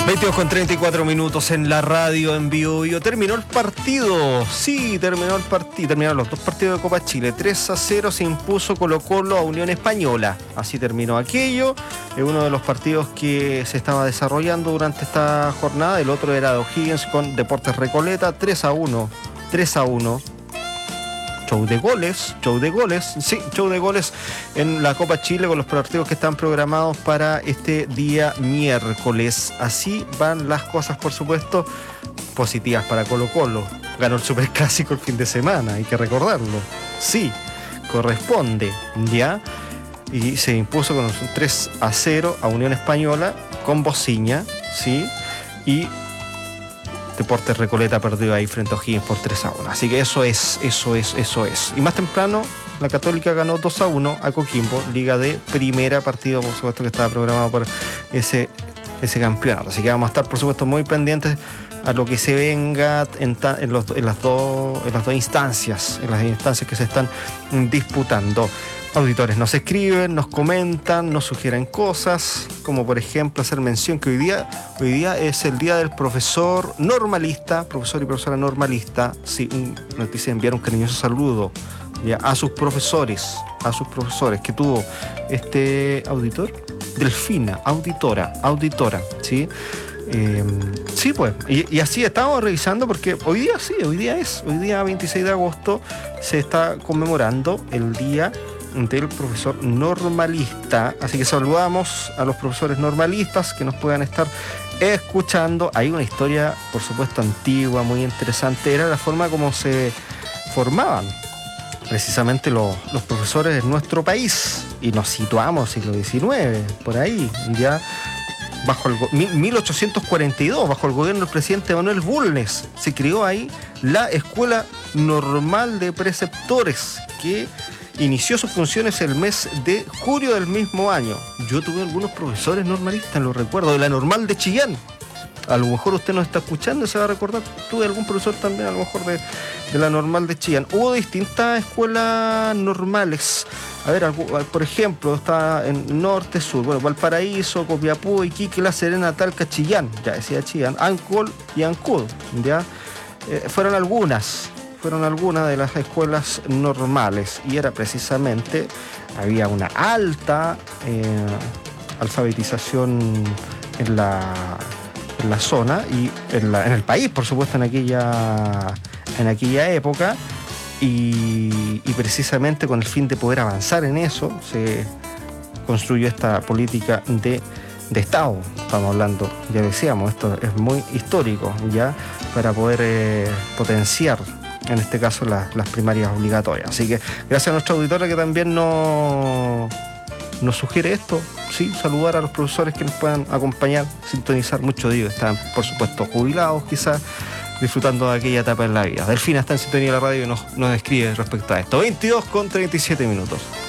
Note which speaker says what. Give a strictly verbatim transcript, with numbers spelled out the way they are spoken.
Speaker 1: veintidós con treinta y cuatro minutos en la radio en vivo. Terminó el partido. Sí, terminó el partido. Terminaron los dos partidos de Copa Chile. tres a cero se impuso Colo-Colo a Unión Española. Así terminó aquello. Es uno de los partidos que se estaba desarrollando durante esta jornada. El otro era de O'Higgins con Deportes Recoleta. tres a uno. tres a uno. Show de goles, show de goles, sí, show de goles en la Copa Chile con los partidos que están programados para este día miércoles. Así van las cosas, por supuesto, positivas para Colo-Colo. Ganó el Superclásico el fin de semana, hay que recordarlo. Sí, corresponde, ¿ya? Y se impuso con un tres a cero a Unión Española con Bociña, ¿sí? Y Deportes Recoleta perdió ahí frente a O'Higgins por tres a uno. Así que eso es, eso es, eso es. Y más temprano, la Católica ganó dos a uno a Coquimbo, Liga de Primera, partido por supuesto que estaba programado por ese, ese campeonato. Así que vamos a estar por supuesto muy pendientes a lo que se venga en, ta, en, los, en, las, dos, en las dos instancias, en las instancias que se están disputando. Auditores nos escriben, nos comentan, nos sugieren cosas, como por ejemplo hacer mención que hoy día, hoy día es el día del profesor normalista, profesor y profesora normalista. Sí, un, nos dice enviar un cariñoso saludo ya, a sus profesores, a sus profesores que tuvo este auditor, Delfina, auditora, auditora, ¿sí? Eh, sí, pues, y, y así estamos revisando porque hoy día sí, hoy día es, hoy día veintiséis de agosto se está conmemorando el día del profesor normalista, así que saludamos a los profesores normalistas que nos puedan estar escuchando. Hay una historia, por supuesto, antigua, muy interesante, era la forma como se formaban precisamente los, los profesores en nuestro país, y nos situamos siglo diecinueve, por ahí, ya bajo el mil ochocientos cuarenta y dos, bajo el gobierno del presidente Manuel Bulnes, se creó ahí la Escuela Normal de Preceptores, que inició sus funciones el mes de julio del mismo año. Yo tuve algunos profesores normalistas, lo recuerdo, de la Normal de Chillán. A lo mejor usted nos está escuchando y se va a recordar. Tuve algún profesor también, a lo mejor, de, de la Normal de Chillán. Hubo distintas escuelas normales. A ver, por ejemplo, está en Norte, Sur, bueno, Valparaíso, Copiapó, Iquique, La Serena, Talca, Chillán, ya decía Chillán, Ancol y Ancud, ya. Eh, fueron algunas. Fueron algunas de las escuelas normales y era precisamente, había una alta eh, alfabetización en la, en la zona y en, la, en el país, por supuesto, en aquella, en aquella época, y, y precisamente con el fin de poder avanzar en eso se construyó esta política de, de Estado. Estamos hablando, ya decíamos, esto es muy histórico, ya, para poder eh, potenciar en este caso la, las primarias obligatorias. Así que gracias a nuestra auditora que también nos, nos sugiere esto, sí, saludar a los profesores que nos puedan acompañar, sintonizar. Muchos de ellos están, por supuesto, jubilados, quizás disfrutando de aquella etapa en la vida. Delfina está en sintonía de la radio y nos, nos escribe respecto a esto. veintidós con treinta y siete minutos.